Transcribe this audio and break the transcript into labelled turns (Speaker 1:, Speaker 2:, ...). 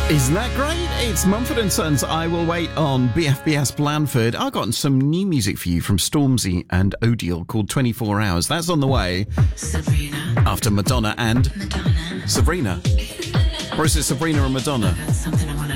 Speaker 1: Isn't that great? It's Mumford & Sons, I Will Wait on BFBS Blandford. I've got some new music for you from Stormzy and Odile called 24 Hours. That's on the way.
Speaker 2: Sabrina.
Speaker 1: After Madonna and
Speaker 2: Madonna.
Speaker 1: Sabrina. Or is it Sabrina and Madonna?
Speaker 2: Got something